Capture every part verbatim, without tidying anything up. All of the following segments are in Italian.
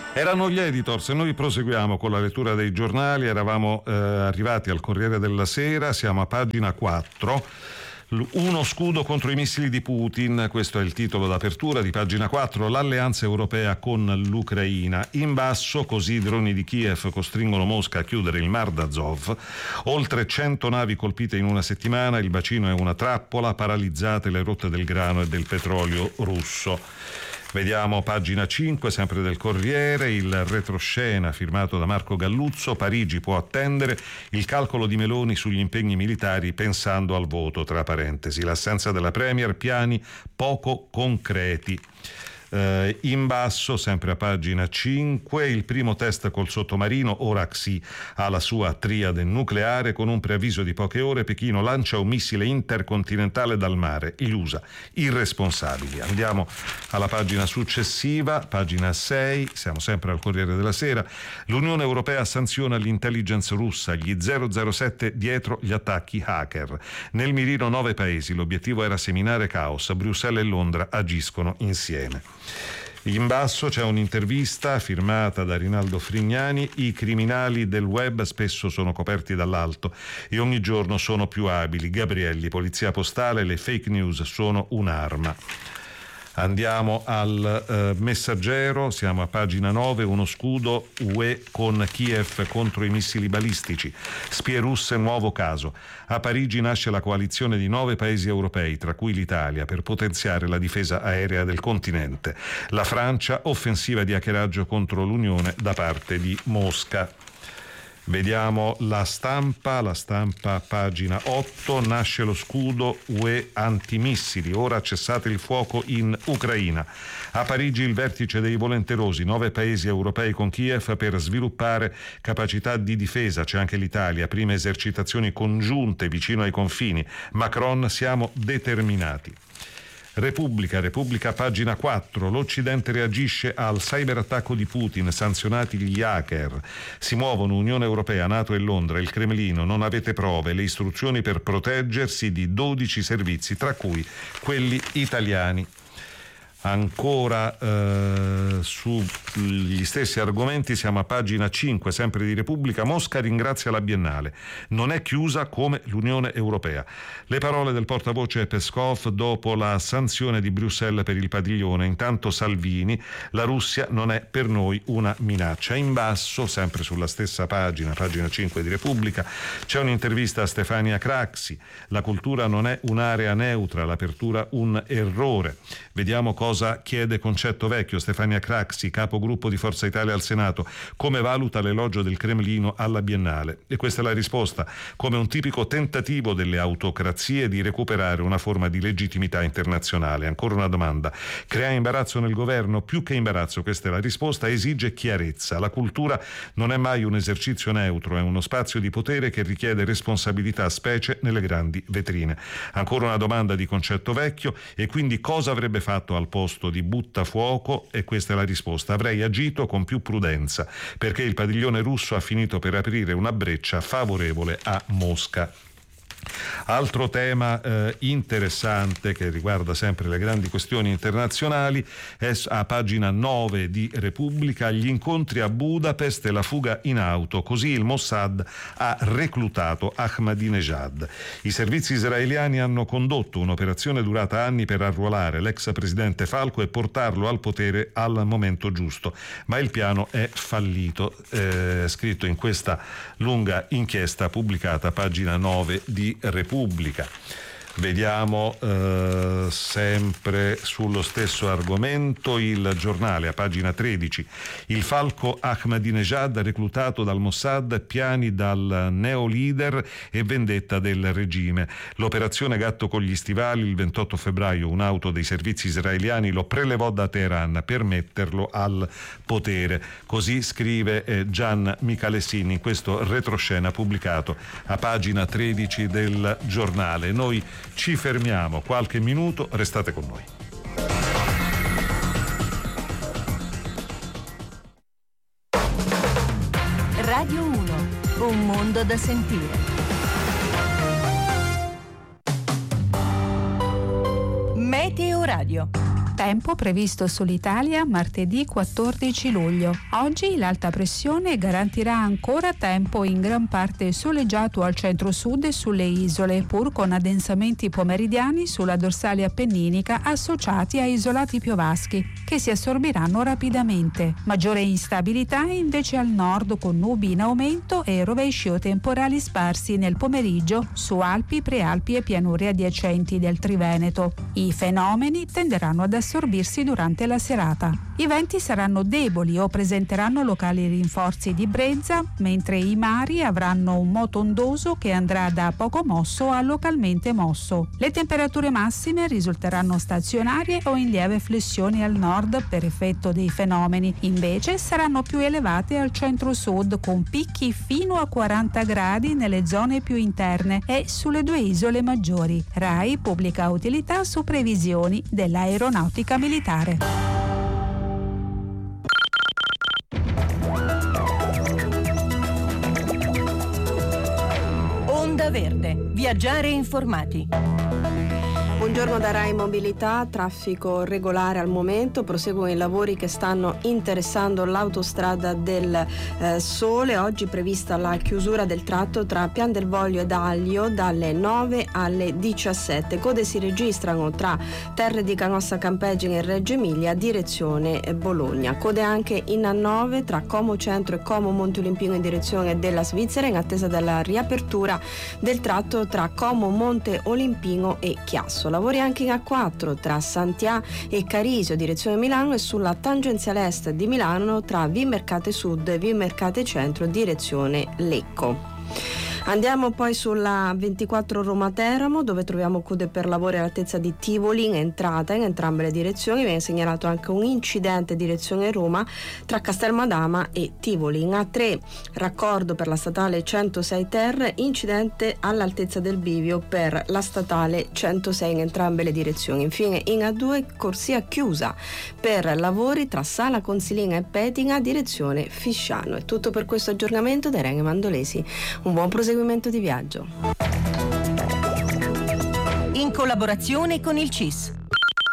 Erano gli Editors e noi proseguiamo con la lettura dei giornali. Eravamo eh, arrivati al Corriere della Sera, siamo a pagina quattro. Uno scudo contro i missili di Putin, questo è il titolo d'apertura di pagina quattro, l'alleanza europea con l'Ucraina. In basso, così i droni di Kiev costringono Mosca a chiudere il Mar d'Azov. Oltre cento navi colpite in una settimana, il bacino è una trappola, paralizzate le rotte del grano e del petrolio russo. Vediamo pagina cinque, sempre del Corriere, il retroscena firmato da Marco Galluzzo. Parigi può attendere il calcolo di Meloni sugli impegni militari pensando al voto, tra parentesi. L'assenza della Premier, piani poco concreti. Uh, in basso, sempre a pagina cinque, il primo test col sottomarino, ora Xi ha la sua triade nucleare. Con un preavviso di poche ore, Pechino lancia un missile intercontinentale dal mare, gli U S A irresponsabili. Andiamo alla pagina successiva, pagina sei, siamo sempre al Corriere della Sera. L'Unione Europea sanziona l'intelligence russa, gli zero zero sette dietro gli attacchi hacker. Nel mirino nove paesi, l'obiettivo era seminare caos, Bruxelles e Londra agiscono insieme. In basso c'è un'intervista firmata da Rinaldo Frignani. I criminali del web spesso sono coperti dall'alto e ogni giorno sono più abili. Gabrielli, polizia postale, le fake news sono un'arma. Andiamo al eh, Messaggero, siamo a pagina nove, uno scudo U E con Kiev contro i missili balistici. Spie russe, nuovo caso. A Parigi nasce la coalizione di nove paesi europei, tra cui l'Italia, per potenziare la difesa aerea del continente. La Francia, offensiva di hackeraggio contro l'Unione da parte di Mosca. Vediamo la stampa, la stampa pagina otto, nasce lo scudo U E antimissili, ora cessate il fuoco in Ucraina. A Parigi il vertice dei volenterosi, nove paesi europei con Kiev per sviluppare capacità di difesa, c'è anche l'Italia, prime esercitazioni congiunte vicino ai confini. Macron, siamo determinati. Repubblica, Repubblica pagina quattro, l'Occidente reagisce al cyberattacco di Putin, sanzionati gli hacker. Si muovono Unione Europea, NATO e Londra, il Cremlino, non avete prove, le istruzioni per proteggersi di dodici servizi, tra cui quelli italiani. Ancora eh, sugli stessi argomenti siamo a pagina cinque, sempre di Repubblica. Mosca ringrazia la Biennale, non è chiusa come l'Unione Europea. Le parole del portavoce Peskov dopo la sanzione di Bruxelles per il padiglione. Intanto Salvini, la Russia non è per noi una minaccia. In basso, sempre sulla stessa pagina, pagina cinque di Repubblica, c'è un'intervista a Stefania Craxi. La cultura non è un'area neutra, l'apertura un errore. Vediamo cosa Cosa chiede Concetto Vecchio. Stefania Craxi, capogruppo di Forza Italia al Senato, come valuta l'elogio del Cremlino alla Biennale? E questa è la risposta: come un tipico tentativo delle autocrazie di recuperare una forma di legittimità internazionale. Ancora una domanda: crea imbarazzo nel governo? Più che imbarazzo, questa è la risposta, esige chiarezza. La cultura non è mai un esercizio neutro, è uno spazio di potere che richiede responsabilità, specie nelle grandi vetrine. Ancora una domanda di Concetto Vecchio: e quindi cosa avrebbe fatto al posto di buttafuoco? E questa è la risposta: avrei agito con più prudenza, perché il padiglione russo ha finito per aprire una breccia favorevole a Mosca. Altro tema eh, interessante che riguarda sempre le grandi questioni internazionali è a pagina nove di Repubblica, gli incontri a Budapest e la fuga in auto, così il Mossad ha reclutato Ahmadinejad. I servizi israeliani hanno condotto un'operazione durata anni per arruolare l'ex presidente Falco e portarlo al potere al momento giusto, ma il piano è fallito, eh, scritto in questa lunga inchiesta pubblicata a pagina nove di Repubblica. Vediamo eh, sempre sullo stesso argomento il Giornale a pagina tredici. Il falco Ahmadinejad reclutato dal Mossad, piani dal neoleader e vendetta del regime. L'operazione Gatto con gli stivali, il ventotto febbraio un'auto dei servizi israeliani lo prelevò da Teheran per metterlo al potere. Così scrive eh, Gian Michalessin in questo retroscena pubblicato a pagina tredici del Giornale. Noi ci fermiamo qualche minuto, restate con noi. Radio uno, un mondo da sentire. Meteo Radio. Tempo previsto sull'Italia martedì quattordici luglio. Oggi l'alta pressione garantirà ancora tempo in gran parte soleggiato al centro-sud e sulle isole, pur con addensamenti pomeridiani sulla dorsale appenninica associati a isolati piovaschi che si assorbiranno rapidamente. Maggiore instabilità invece al nord, con nubi in aumento e rovesci o temporali sparsi nel pomeriggio su Alpi, Prealpi e pianure adiacenti del Triveneto. I fenomeni tenderanno ad assorbirsi durante la serata. I venti saranno deboli o presenteranno locali rinforzi di brezza, mentre i mari avranno un moto ondoso che andrà da poco mosso a localmente mosso. Le temperature massime risulteranno stazionarie o in lieve flessione al nord per effetto dei fenomeni, invece saranno più elevate al centro-sud, con picchi fino a quaranta gradi nelle zone più interne e sulle due isole maggiori. RAI pubblica utilità su previsioni dell'aeronautica militare. Onda Verde. Viaggiare informati. Buongiorno da Rai Mobilità, traffico regolare al momento, proseguono i lavori che stanno interessando l'autostrada del eh, Sole. Oggi prevista la chiusura del tratto tra Pian del Voglio ed Aglio dalle nove alle diciassette. Code si registrano tra Terre di Canossa Campeggine e Reggio Emilia, direzione Bologna. Code anche in A nove tra Como Centro e Como Monte Olimpino in direzione della Svizzera, in attesa della riapertura del tratto tra Como Monte Olimpino e Chiasso. Lavori anche in A quattro tra Santià e Carisio, direzione Milano, e sulla tangenziale est di Milano tra Vimercate Sud e Vimercate Centro, direzione Lecco. Andiamo poi sulla ventiquattro Roma-Teramo, dove troviamo code per lavori all'altezza di Tivoli in entrata in entrambe le direzioni. Viene segnalato anche un incidente direzione Roma tra Castelmadama e Tivoli. In A tre raccordo per la statale centosei Ter, incidente all'altezza del bivio per la statale centosei in entrambe le direzioni. Infine in A due corsia chiusa per lavori tra Sala Consilina e Petina, direzione Fisciano. È tutto per questo aggiornamento da Irene Mandolesi. Un buon proseguimento di viaggio. In collaborazione con il C I S.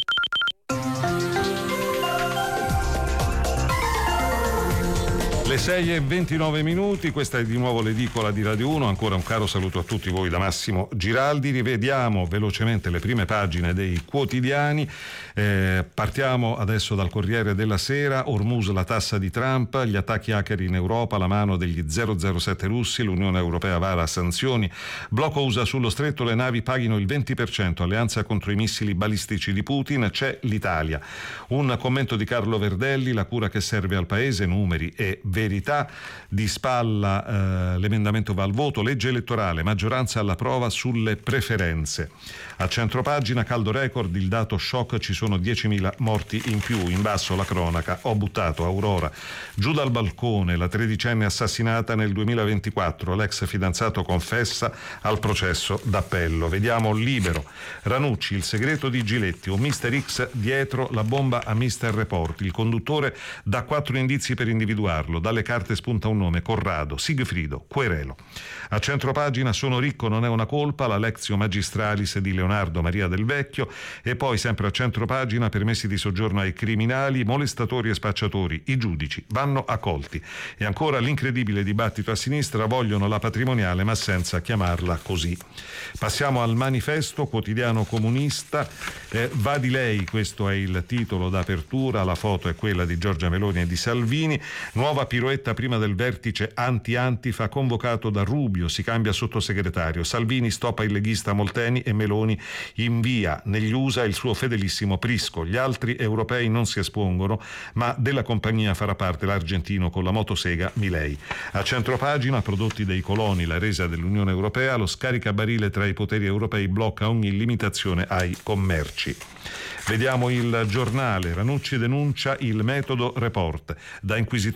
Le sei e ventinove minuti, questa è di nuovo l'edicola di Radio uno, ancora un caro saluto a tutti voi da Massimo Giraldi. Rivediamo velocemente le prime pagine dei quotidiani. Eh, partiamo adesso dal Corriere della Sera. Hormuz, la tassa di Trump, gli attacchi hacker in Europa, la mano degli zero zero sette russi, l'Unione Europea vara sanzioni, blocco U S A sullo stretto, le navi paghino il venti per cento, alleanza contro i missili balistici di Putin, c'è l'Italia. Un commento di Carlo Verdelli, la cura che serve al paese, numeri e verità. Di spalla eh, l'emendamento va al voto, legge elettorale, maggioranza alla prova sulle preferenze. A centropagina, caldo record, il dato shock, ci sono diecimila morti in più. In basso la cronaca, ho buttato Aurora giù dal balcone, la tredicenne assassinata nel duemilaventiquattro, l'ex fidanzato confessa al processo d'appello. Vediamo Libero, Ranucci, il segreto di Giletti, un mister X dietro la bomba a mister Report, il conduttore dà quattro indizi per individuarlo, dalle carte spunta un nome, Corrado, Sigfrido, Querelo. A centropagina, sono ricco non è una colpa, la lectio magistralis di Leonardo Maria Del Vecchio. E poi sempre a centropagina, permessi di soggiorno ai criminali, molestatori e spacciatori, i giudici vanno accolti. E ancora l'incredibile dibattito a sinistra, vogliono la patrimoniale ma senza chiamarla così. Passiamo al Manifesto, quotidiano comunista. Eh, va di lei, questo è il titolo d'apertura, la foto è quella di Giorgia Meloni e di Salvini. Nuova piroetta prima del vertice anti-Antifa convocato da Rubio, si cambia sottosegretario, Salvini stoppa il leghista Molteni e Meloni invia negli U S A il suo fedelissimo Prisco. Gli altri europei non si espongono, ma della compagnia farà parte l'argentino con la motosega Milei. A centropagina, prodotti dei coloni, la resa dell'Unione Europea, lo scaricabarile tra i poteri europei blocca ogni limitazione ai commerci. Vediamo il Giornale, Ranucci denuncia il metodo Report, da inquisitore a vittima.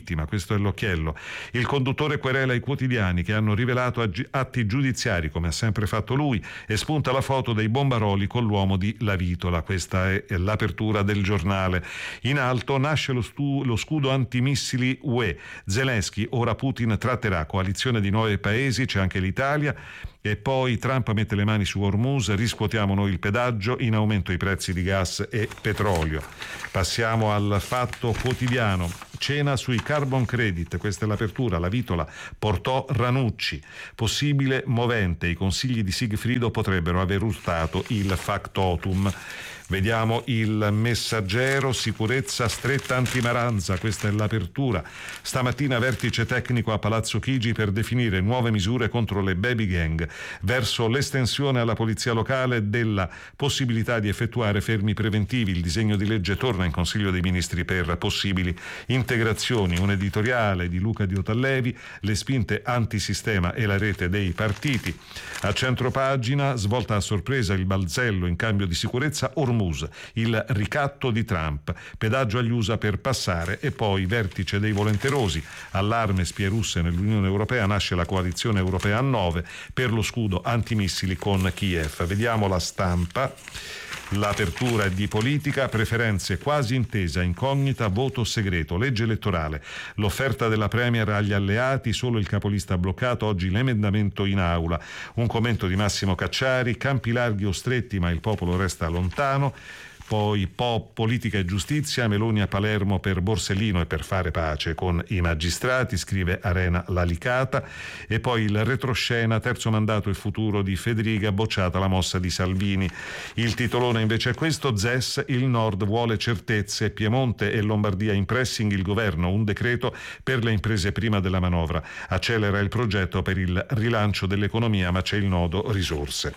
vittima, questo è l'occhiello. Il conduttore querela i quotidiani che hanno rivelato atti giudiziari, come ha sempre fatto lui, e spunta la foto dei bombaroli con l'uomo di Lavitola. Questa è l'apertura del giornale. In alto nasce lo, stu- lo scudo antimissili U E. Zelensky, ora Putin tratterà, coalizione di nove paesi, c'è anche l'Italia. E poi Trump mette le mani su Hormuz, riscuotiamo noi il pedaggio, in aumento i prezzi di gas e petrolio. Passiamo al Fatto Quotidiano. Cena sui carbon credit, questa è l'apertura. Lavitola portò Ranucci. Possibile movente, i consigli di Sigfrido potrebbero aver urtato il factotum. Vediamo il Messaggero, sicurezza stretta antimaranza, questa è l'apertura. Stamattina vertice tecnico a Palazzo Chigi per definire nuove misure contro le baby gang, verso l'estensione alla polizia locale della possibilità di effettuare fermi preventivi. Il disegno di legge torna in Consiglio dei Ministri per possibili integrazioni. Un editoriale di Luca Diotallevi, le spinte antisistema e la rete dei partiti. A centropagina, svolta a sorpresa il balzello in cambio di sicurezza, Hormuz, il ricatto di Trump, pedaggio agli U S A per passare e poi vertice dei volenterosi. Allarme spie russe nell'Unione Europea, nasce la coalizione europea a nove per lo scudo antimissili con Kiev. Vediamo La Stampa. L'apertura è di politica, preferenze quasi intesa, incognita, voto segreto, legge elettorale, l'offerta della Premier agli alleati, solo il capolista bloccato, oggi l'emendamento in aula, un commento di Massimo Cacciari, campi larghi o stretti ma il popolo resta lontano. Poi pop, politica e giustizia, Meloni a Palermo per Borsellino e per fare pace con i magistrati, scrive Arena Lalicata. E poi il retroscena, terzo mandato e futuro di Federica, bocciata la mossa di Salvini. Il titolone invece è questo: Z E S, il Nord vuole certezze, Piemonte e Lombardia in pressing, il governo, un decreto per le imprese prima della manovra, accelera il progetto per il rilancio dell'economia ma c'è il nodo risorse.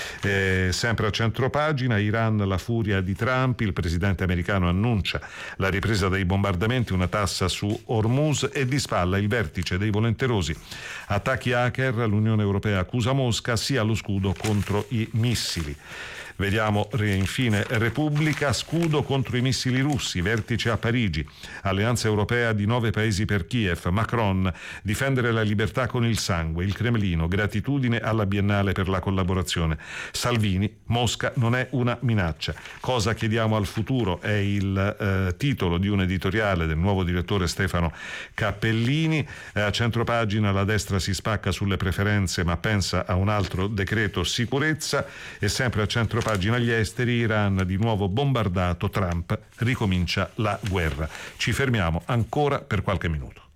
Eh, sempre a centropagina, Iran, la furia di Trump, il presidente americano annuncia la ripresa dei bombardamenti, una tassa su Hormuz e di spalla il vertice dei volenterosi. Attacchi hacker, l'Unione Europea accusa Mosca, sia lo scudo contro i missili. Vediamo infine Repubblica, scudo contro i missili russi, vertice a Parigi, alleanza europea di nove paesi per Kiev, Macron, difendere la libertà con il sangue, il Cremlino, gratitudine alla Biennale per la collaborazione, Salvini, Mosca non è una minaccia. Cosa chiediamo al futuro è il eh, titolo di un editoriale del nuovo direttore Stefano Cappellini. Eh, a centropagina la destra si spacca sulle preferenze ma pensa a un altro decreto sicurezza, e sempre a centropagina pagina gli esteri, Iran di nuovo bombardato, Trump ricomincia la guerra. Ci fermiamo ancora per qualche minuto.